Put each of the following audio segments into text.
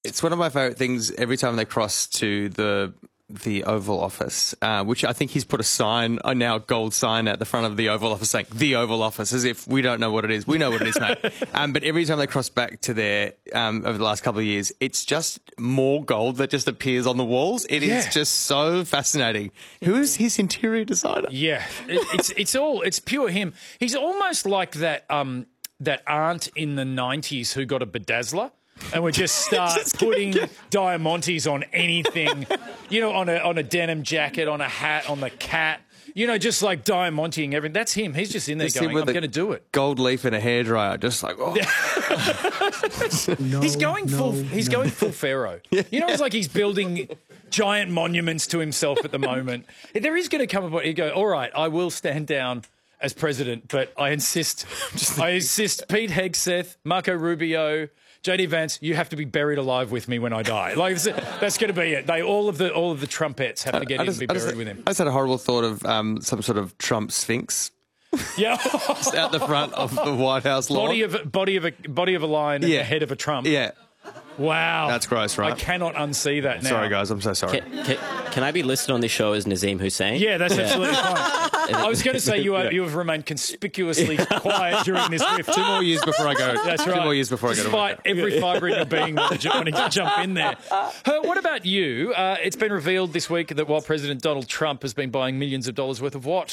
It's one of my favourite things every time they cross to the Oval Office, which I think he's put a sign, a now gold sign at the front of the Oval Office saying, the Oval Office, as if we don't know what it is. We know what it is, mate. But every time they cross back to there over the last couple of years, it's just more gold that just appears on the walls. It is just so fascinating. Who is his interior designer? Yeah, it's pure him. He's almost like that that aunt in the 90s who got a bedazzler. And we just start putting diamantes on anything, you know, on a denim jacket, on a hat, on the cat, you know, just like diamanting everything. That's him. He's just in there going, I'm going to do it. Gold leaf in a hairdryer, just like, oh. He's going full Pharaoh. You know, it's like he's building giant monuments to himself at the moment. There is going to come a point, he'd go, all right, I will stand down as president, but I insist Pete Hegseth, Marco Rubio, JD Vance, you have to be buried alive with me when I die. Like that's going to be it. All of the Trumpettes have to get in and be buried with him. I just had a horrible thought of some sort of Trump Sphinx. Yeah, just out the front of the White House lawn. Body of a lion and the head of a Trump. Yeah. Wow. That's gross, right? I cannot unsee that now. Sorry, guys. I'm so sorry. Can I be listed on this show as Nazim Hussain? Yeah, that's absolutely fine. I was going to say you have remained conspicuously quiet during this rift. 2 more years before I go. That's right. 2 more years before I go to work. Despite every fibre in your being wanting to jump in there. What about you? It's been revealed this week that while President Donald Trump has been buying millions of dollars worth of what?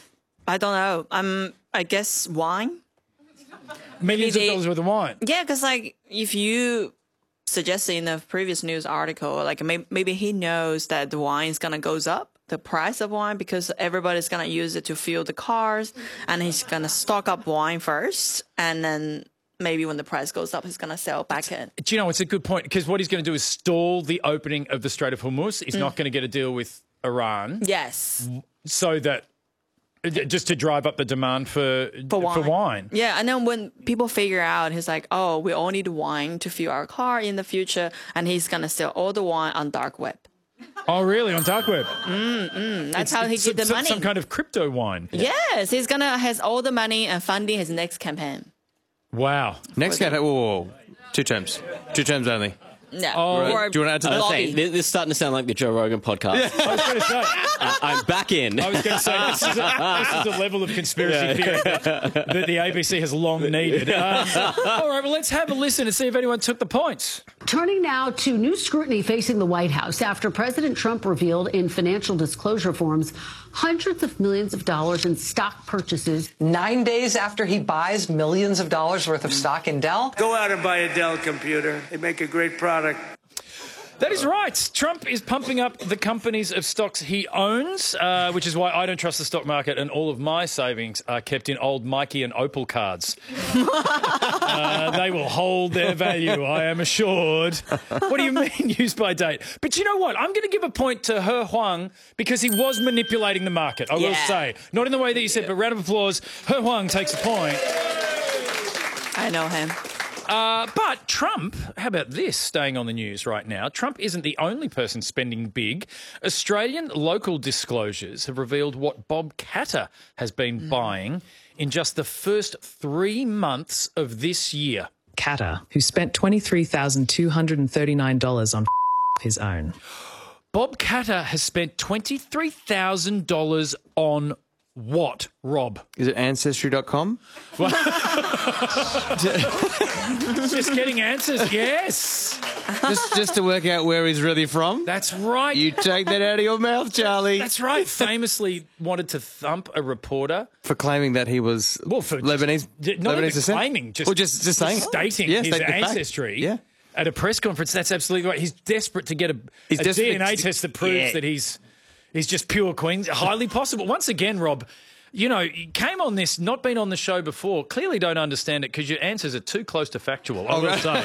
I don't know. I guess wine. Millions of dollars worth of wine? Yeah, because like if you suggested in the previous news article, like maybe he knows that the wine is gonna goes up, the price of wine, because everybody's gonna use it to fuel the cars, and he's gonna stock up wine first, and then maybe when the price goes up, he's gonna sell back in. Do you know, it's a good point, because what he's going to do is stall the opening of the Strait of Hormuz. He's not going to get a deal with Iran. Yes. So that just to drive up the demand for wine. Yeah, and then when people figure out, he's like, oh, we all need wine to fuel our car in the future, and he's going to sell all the wine on dark web. Oh, really? On dark web? That's how he get the money. Some kind of crypto wine. Yes, he's going to has all the money and funding his next campaign. Wow. Next campaign, whoa. 2 terms. 2 terms only. Yeah. Right. Do you want to add to that? This is starting to sound like the Joe Rogan podcast. Yeah. I was going to say. I'm back in. I was going to say, this is a level of conspiracy theory that the ABC has long needed. All right, well, let's have a listen and see if anyone took the points. Turning now to new scrutiny facing the White House after President Trump revealed in financial disclosure forms hundreds of millions of dollars in stock purchases. 9 days after he buys millions of dollars worth of stock in Dell. Go out and buy a Dell computer. They make a great product. That is right. Trump is pumping up the companies of stocks he owns, which is why I don't trust the stock market, and all of my savings are kept in old Mikey and Opal cards. They will hold their value, I am assured. What do you mean, used by date? But you know what? I'm going to give a point to He Huang because he was manipulating the market, I will say. Not in the way that you said, but round of applause. He Huang takes a point. I know him. But Trump, how about this, staying on the news right now? Trump isn't the only person spending big. Australian local disclosures have revealed what Bob Katter has been buying in just the first 3 months of this year. Katter, who spent $23,239 on his own. Bob Katter has spent $23,000 on what, Rob? Is it Ancestry.com? Just getting answers, yes. just to work out where he's really from? That's right. You take that out of your mouth, Charlie. That's right. Famously wanted to thump a reporter. For claiming that he was Lebanese. Not Lebanese even claiming, just saying. Stating his ancestry. Yeah. At a press conference. That's absolutely right. He's desperate to get a DNA test that proves that he's just pure Queens. Highly possible. Once again, Rob, you know, you came on this, not been on the show before, clearly don't understand it because your answers are too close to factual, I will say.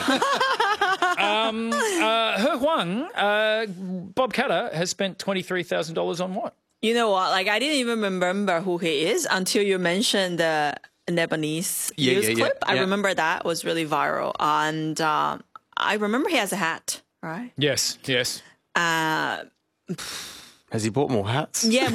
He Huang, Bob Katter, has spent $23,000 on what? You know what? Like, I didn't even remember who he is until you mentioned the Lebanese news clip. I remember that was really viral. And I remember he has a hat, right? Yes, yes. Has he bought more hats? Yeah,